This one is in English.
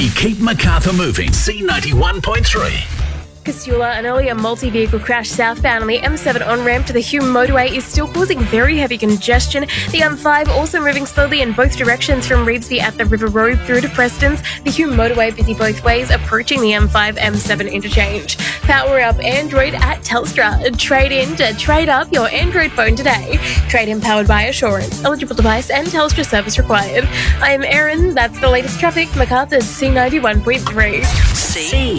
We keep Macarthur moving. C91.3. Casula, an earlier multi-vehicle crash southbound on the M7 on-ramp to the Hume motorway is still causing very heavy congestion. The M5 also moving slowly in both directions from Reevesby at the River Road through to Prestons. The Hume motorway busy both ways approaching the M5-M7 interchange. Power up Android at Telstra. Trade in to trade up your Android phone today. Trade-in powered by Assurance. Eligible device and Telstra service required. I'm Erin. That's the latest traffic. Macarthur's C91.3. C.